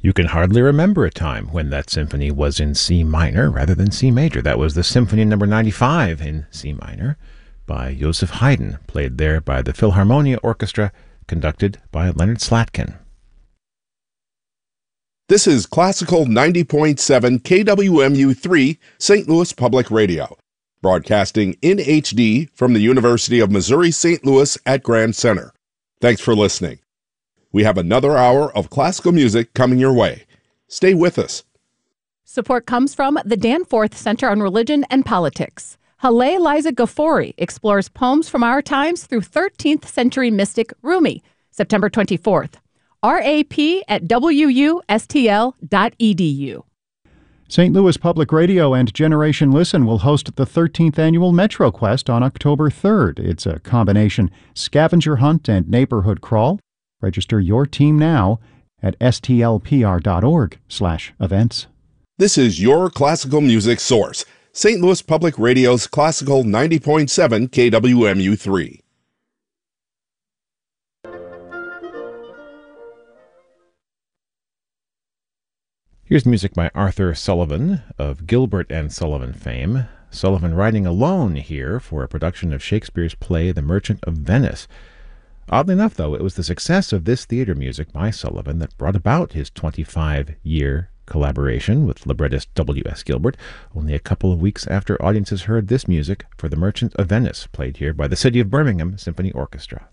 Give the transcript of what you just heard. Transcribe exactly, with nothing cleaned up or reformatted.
You can hardly remember a time when that symphony was in C minor rather than C major. That was the Symphony number ninety-five in C minor by Joseph Haydn, played there by the Philharmonia Orchestra, conducted by Leonard Slatkin. This is Classical ninety point seven K W M U three, Saint Louis Public Radio, broadcasting in H D from the University of Missouri-Saint Louis at Grand Center. Thanks for listening. We have another hour of classical music coming your way. Stay with us. Support comes from the Danforth Center on Religion and Politics. Halle Liza Ghaffori explores poems from our times through thirteenth century mystic Rumi, September twenty-fourth. R A P at W U S T L dot E D U. Saint Louis Public Radio and Generation Listen will host the thirteenth annual Metro Quest on October third. It's a combination scavenger hunt and neighborhood crawl. Register your team now at S T L P R dot org slash events. This is your classical music source, Saint Louis Public Radio's Classical ninety point seven K W M U three. Here's music by Arthur Sullivan of Gilbert and Sullivan fame. Sullivan writing alone here for a production of Shakespeare's play The Merchant of Venice. Oddly enough, though, it was the success of this theater music by Sullivan that brought about his twenty-five-year collaboration with librettist W S Gilbert, only a couple of weeks after audiences heard this music for The Merchant of Venice, played here by the City of Birmingham Symphony Orchestra.